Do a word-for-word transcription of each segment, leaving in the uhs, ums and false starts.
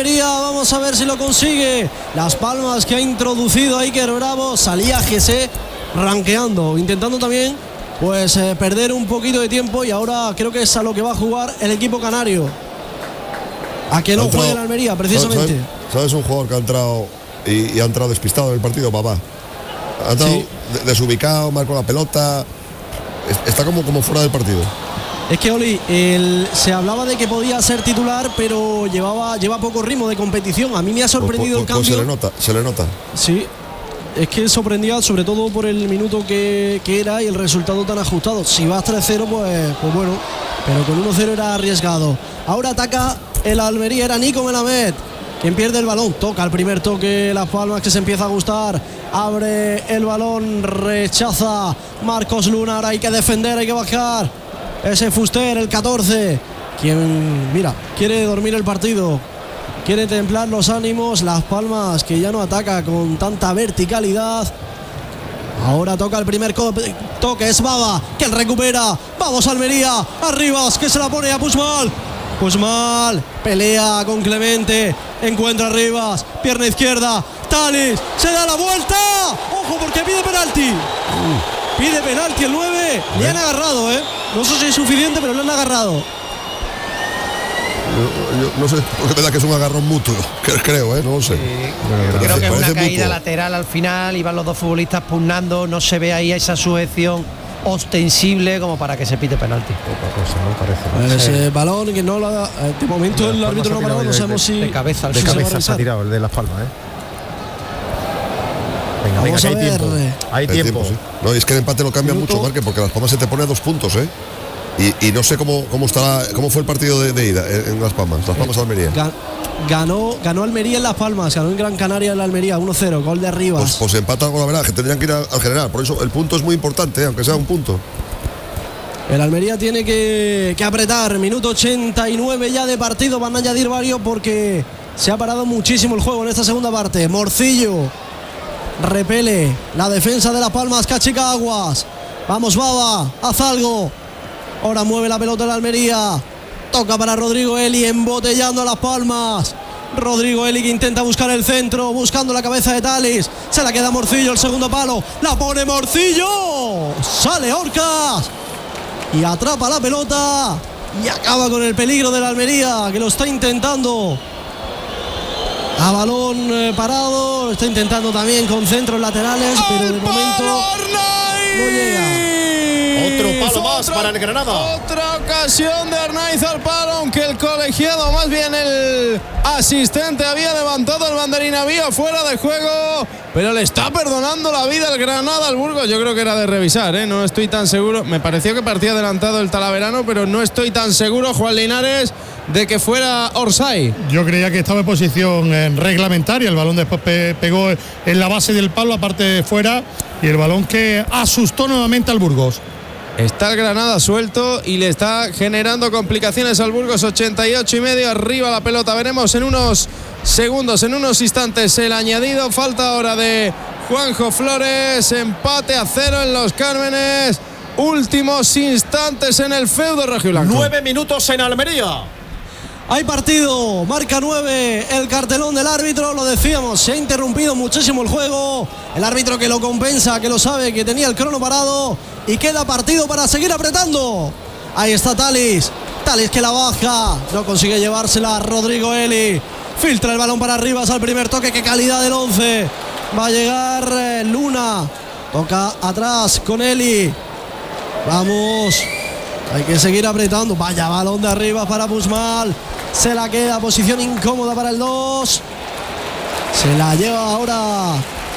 Almería, vamos a ver si lo consigue. Las Palmas que ha introducido Iker Bravo, salía G C ranqueando, intentando también pues eh, perder un poquito de tiempo, y ahora creo que es a lo que va a jugar el equipo canario, a que no entrado, juegue en Almería precisamente. ¿sabes, ¿Sabes un jugador que ha entrado y, y ha entrado despistado en el partido? Papá ha entrado sí. desubicado, mal con la pelota, está como, como fuera del partido. Es que Oli, el, se hablaba de que podía ser titular, pero llevaba lleva poco ritmo de competición. A mí me ha sorprendido pues, pues, el cambio. Pues se le nota, se le nota. Sí, es que sorprendía sobre todo por el minuto que, que era y el resultado tan ajustado. Si vas tres cero, pues, pues bueno, pero con uno cero era arriesgado. Ahora ataca el Almería, era Nico Melamed quien pierde el balón, toca el primer toque Las Palmas, que se empieza a gustar, abre el balón, rechaza Marcos Luna, ahora hay que defender, hay que bajar. Ese Fuster, el catorce, quien, mira, quiere dormir el partido, quiere templar los ánimos. Las Palmas que ya no ataca con tanta verticalidad. Ahora toca el primer toque, es Baba, que recupera. Vamos Almería, Arribas, que se la pone a Puigmal. Puigmal pelea con Clemente, encuentra a Rivas, pierna izquierda, Talis, se da la vuelta. Ojo, porque pide penalti. Uh. Pide penalti el nueve. Le han agarrado, ¿eh? No sé si es suficiente, pero le han agarrado. Yo, yo no sé, porque me da que es un agarrón mutuo, creo, ¿eh? No lo sé. Sí, creo, creo que es una caída mutuo. Lateral al final, iban los dos futbolistas pugnando, no se ve ahí esa sujeción ostensible como para que se pite penalti. Poca cosa, ¿no? Parece. Ese eh, balón que no lo ha. De momento el árbitro no ha parado, no sabemos si. De cabeza, de cabeza se ha tirado el de Las Palmas, ¿eh? Venga, Vamos venga, que hay tiempo. Hay el tiempo. tiempo sí. No, y es que el empate lo cambia Minuto. mucho, Marque, porque Las Palmas se te pone a dos puntos, ¿eh? Y, y no sé cómo, cómo estará, cómo fue el partido de, de ida en, en Las Palmas, Las Palmas Almería. Ganó, ganó Almería en Las Palmas, ganó en Gran Canaria en la Almería, uno cero, gol de Rivas. Pues, pues empata algo, la verdad, que tendrían que ir al general. Por eso el punto es muy importante, ¿eh? Aunque sea un punto. El Almería tiene que, que apretar. Minuto ochenta y nueve ya de partido. Van a añadir varios porque se ha parado muchísimo el juego en esta segunda parte. Morcillo repele la defensa de Las Palmas, cachica aguas. Vamos Baba, haz algo. Ahora mueve la pelota en la Almería. Toca para Rodrigo Eli, embotellando a Las Palmas. Rodrigo Eli que intenta buscar el centro, buscando la cabeza de Talis. Se la queda Morcillo, el segundo palo. La pone Morcillo. Sale Orcas y atrapa la pelota y acaba con el peligro de la Almería, que lo está intentando a balón eh, parado. Está intentando también con centros laterales, pero de momento no llega. Otro palo más otra, para el Granada. Otra ocasión de Arnaiz al palo, aunque el colegiado, más bien el asistente, había levantado el banderín, había fuera de juego, pero le está perdonando la vida el Granada al Burgos. Yo creo que era de revisar, ¿eh? No estoy tan seguro. Me pareció que partía adelantado el Talaverano, pero no estoy tan seguro, Juan Linares, de que fuera Orsay. Yo creía que estaba en posición eh, reglamentaria. El balón después pe- pegó en la base del palo, aparte de fuera, y el balón que asustó nuevamente al Burgos. Está el Granada suelto y le está generando complicaciones al Burgos. Ochenta y ocho y medio, arriba la pelota. Veremos en unos segundos, en unos instantes el añadido. Falta ahora de Juanjo Flores. Empate a cero en Los Cármenes. Últimos instantes en el feudo rojiblanco. Nueve minutos en Almería. Hay partido, marca nueve, el cartelón del árbitro, lo decíamos, se ha interrumpido muchísimo el juego. El árbitro que lo compensa, que lo sabe, que tenía el crono parado, y queda partido para seguir apretando. Ahí está Talis, Talis que la baja, no consigue llevársela Rodrigo Eli. Filtra el balón para Rivas al primer toque, qué calidad del once. Va a llegar eh, Luna, toca atrás con Eli. Vamos, hay que seguir apretando. Vaya balón de arriba para Puigmal. Se la queda, posición incómoda para el dos. Se la lleva ahora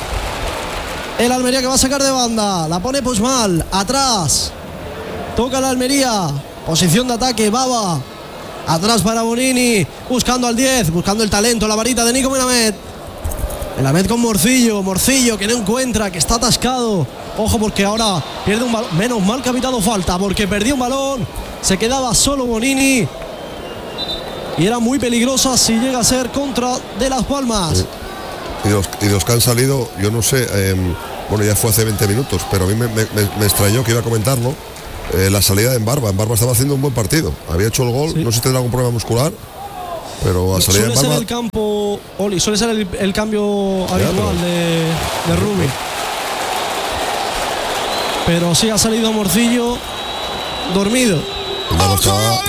el Almería, que va a sacar de banda. La pone Puigmal, atrás. Toca la Almería, posición de ataque, Baba. Atrás para Bonini, buscando al diez, buscando el talento, la varita de Nico Melamed. Melamed con Morcillo, Morcillo que no encuentra, que está atascado. Ojo, porque ahora pierde un balón. Menos mal que ha pitado falta, porque perdió un balón. Se quedaba solo Bonini y era muy peligrosa si llega a ser contra de Las Palmas. Sí. Y, los, y los que han salido, yo no sé, eh, bueno, ya fue hace veinte minutos, pero a mí me, me, me extrañó, que iba a comentarlo, eh, la salida de Embarba. Embarba estaba haciendo un buen partido, había hecho el gol, sí. No sé si tendrá algún problema muscular. Pero a salir suele de ser Palma, el campo, Oli, suele ser el, el cambio habitual de, de Rubí. Pero sí ha salido Morcillo dormido. no estaba,